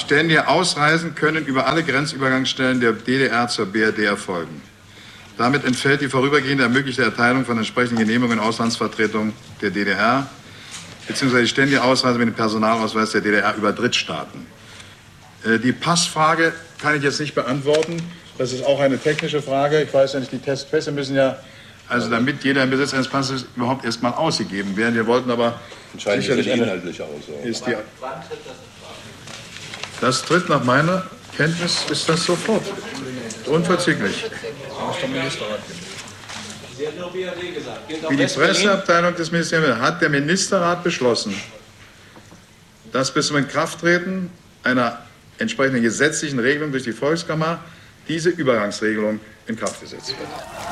Ständige Ausreisen können über alle Grenzübergangsstellen der DDR zur BRD erfolgen. Damit entfällt die vorübergehende ermöglichte Erteilung von entsprechenden Genehmigungen in Auslandsvertretungen der DDR bzw. die ständige Ausreise mit dem Personalausweis der DDR über Drittstaaten. Die Passfrage kann ich jetzt nicht beantworten. Das ist auch eine technische Frage. Ich weiß ja nicht, die Testpässe müssen ja, also damit jeder im Besitz eines Passes überhaupt erstmal ausgegeben werden. Wir wollten aber sicherlich inhaltlich aus. Das tritt nach meiner Kenntnis, ist das sofort. Unverzüglich. Wie die Presseabteilung des Ministeriums hat der Ministerrat beschlossen, dass bis zum Inkrafttreten einer entsprechenden gesetzlichen Regelung durch die Volkskammer diese Übergangsregelung in Kraft gesetzt wird.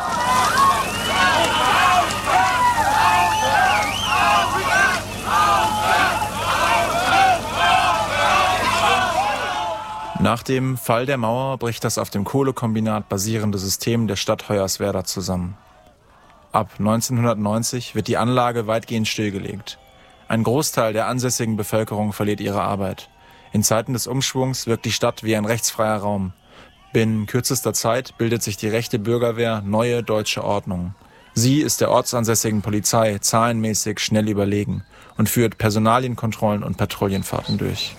Nach dem Fall der Mauer bricht das auf dem Kohlekombinat basierende System der Stadt Hoyerswerda zusammen. Ab 1990 wird die Anlage weitgehend stillgelegt. Ein Großteil der ansässigen Bevölkerung verliert ihre Arbeit. In Zeiten des Umschwungs wirkt die Stadt wie ein rechtsfreier Raum. Binnen kürzester Zeit bildet sich die rechte Bürgerwehr Neue Deutsche Ordnung. Sie ist der ortsansässigen Polizei zahlenmäßig schnell überlegen und führt Personalienkontrollen und Patrouillenfahrten durch.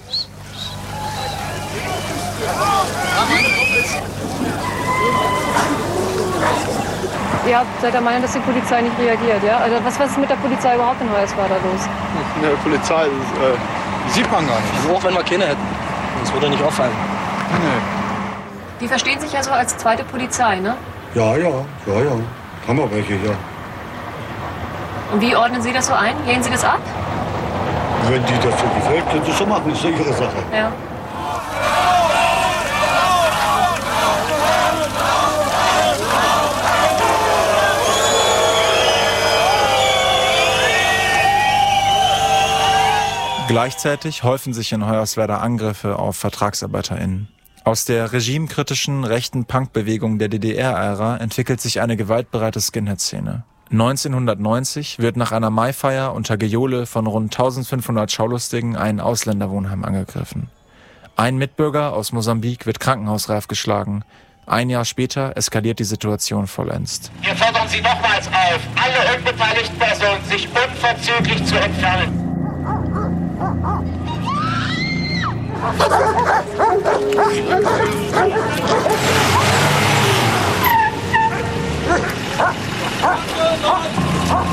Ihr seid der Meinung, dass die Polizei nicht reagiert, ja? Also was ist mit der Polizei überhaupt in Hoyerswerda los? Eine Polizei, das sieht man gar nicht. Also auch wenn wir keine hätten. Das würde nicht auffallen. Nee. Die verstehen sich ja so als zweite Polizei, ne? Ja. Haben wir welche, ja. Und wie ordnen Sie das so ein? Lehnen Sie das ab? Wenn die das so gefällt, können sie schon machen. Das ist ja ihre Sache. Ja. Gleichzeitig häufen sich in Hoyerswerda Angriffe auf VertragsarbeiterInnen. Aus der regimekritischen rechten Punkbewegung der DDR-Ära entwickelt sich eine gewaltbereite Skinhead-Szene. 1990 wird nach einer Maifeier unter Gejohle von rund 1500 Schaulustigen ein Ausländerwohnheim angegriffen. Ein Mitbürger aus Mosambik wird krankenhausreif geschlagen. Ein Jahr später eskaliert die Situation vollends. Wir fordern Sie nochmals auf, alle unbeteiligten Personen sich unverzüglich zu entfernen.